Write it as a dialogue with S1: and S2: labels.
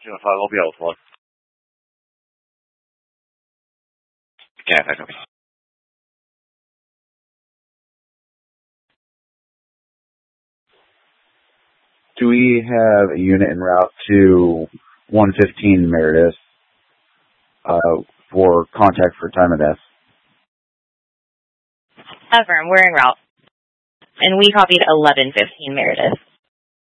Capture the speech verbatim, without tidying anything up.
S1: two one five, I'll be out with one. Yeah, I know.
S2: Do we have a unit en route to one fifteen Meredith uh, for contact for time of death?
S3: Affirm, we're en route. And we copied eleven fifteen Meredith.